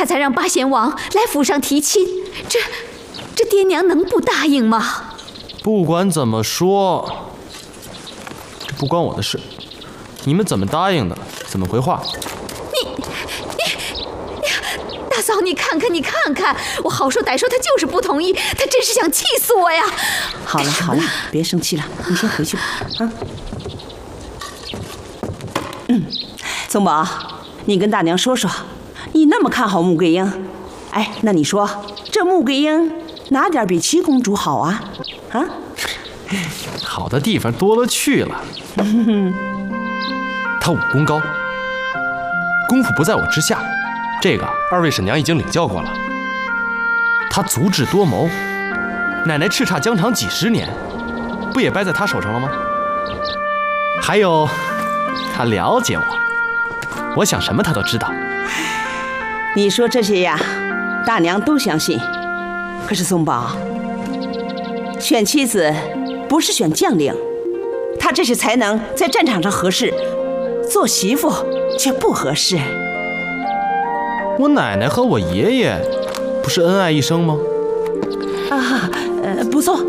他才让八贤王来府上提亲，这爹娘能不答应吗？ 不管怎么说，这不关我的事。你们怎么答应的？怎么回话？ 大嫂，你看看，我好说歹说，他就是不同意，他真是想气死我呀！ 好了，别生气了，你先回去吧。宗宝，你跟大娘说说，你那么看好穆桂英，哎，那你说这穆桂英哪点比七公主好啊？ 好的地方多了去了。她武功高，功夫不在我之下，这个二位婶娘已经领教过了。她足智多谋，奶奶叱咤疆场几十年，不也败在她手上了吗？还有，她了解我想什么她都知道。 你说这些呀，大娘都相信。可是宗宝，选妻子不是选将领，她这些才能在战场上合适，做媳妇却不合适。 我奶奶和我爷爷不是恩爱一生吗？ 不错。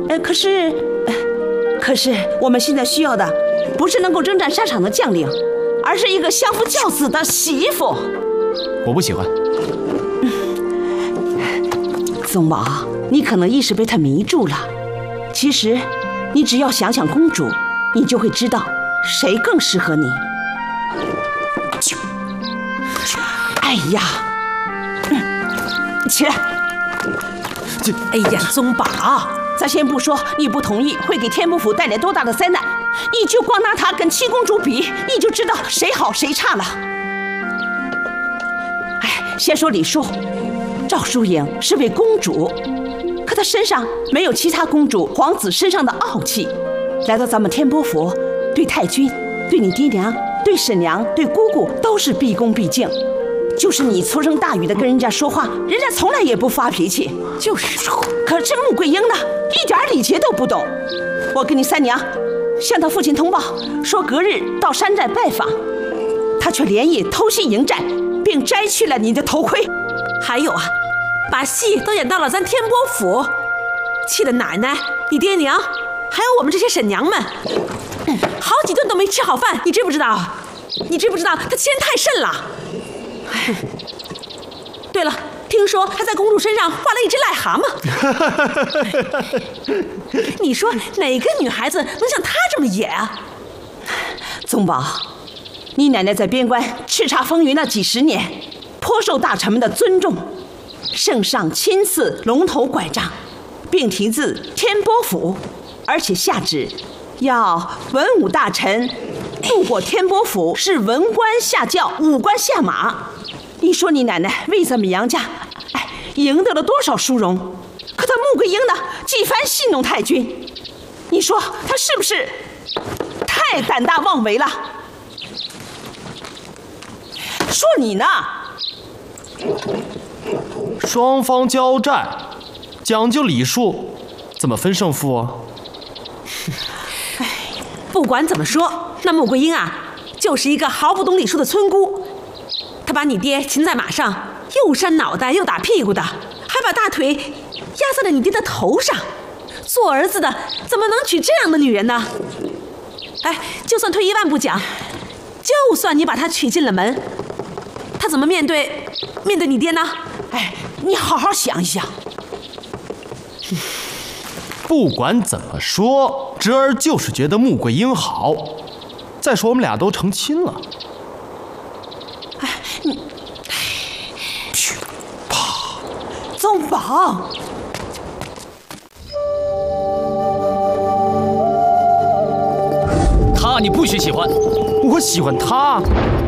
可是我们现在需要的不是能够征战沙场的将领，而是一个相夫教子的媳妇。 我不喜欢。 宗宝，你可能一时被他迷住了。其实，你只要想想公主，你就会知道谁更适合你。哎呀，起来！哎呀，宗宝，咱先不说你不同意会给天波府带来多大的灾难，你就光拿她跟七公主比，你就知道谁好谁差了。先说李树，赵淑颖是位公主，可她身上没有其他公主、皇子身上的傲气。来到咱们天波府，对太君、对你爹娘、对婶娘、对姑姑都是毕恭毕敬。就是你粗声大语的跟人家说话，人家从来也不发脾气。就是，可这穆桂英呢，一点礼节都不懂。我跟你三娘向她父亲通报，说隔日到山寨拜访，她却连夜偷袭营寨，并摘去了你的头盔。还有啊，把戏都演到了咱天波府，气得奶奶、你爹娘，还有我们这些婶娘们，好几顿都没吃好饭。你知不知道？你知不知道他欺人太甚了？对了，听说他在公主身上画了一只癞蛤蟆。你说哪个女孩子能像她这么野啊？宗宝，你奶奶在边关叱咤风云那几十年，颇受大臣们的尊重。圣上亲赐龙头拐杖，并题字天波府，而且下旨要文武大臣路过天波府是文官下轿，武官下马。你说你奶奶为咱们杨家，赢得了多少殊荣？可她穆桂英呢，几番戏弄太君，你说她是不是太胆大妄为了？说你呢？ 双方交战，讲究礼数，怎么分胜负啊？ 不管怎么说，那穆桂英啊，就是一个毫不懂礼数的村姑。她把你爹擒在马上，又扇脑袋又打屁股的，还把大腿压在了你爹的头上。做儿子的怎么能娶这样的女人呢？就算退一万步讲，就算你把她娶进了门，她怎么面对你爹呢？ 你好好想一想。 不管怎么说，侄儿就是觉得穆桂英好。再说我们俩都成亲了。 啪！宗宝， 他你不许喜欢， 我喜欢他。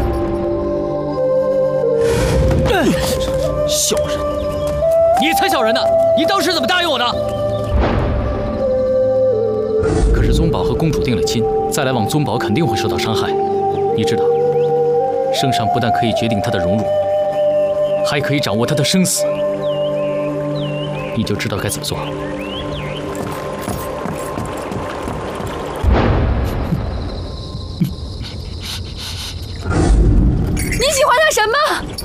小人， 你才小人呢！你当时怎么答应我的？可是宗宝和公主定了亲，再来往宗宝肯定会受到伤害。你知道，圣上不但可以决定他的荣辱，还可以掌握他的生死。你就知道该怎么做。 你喜欢他什么？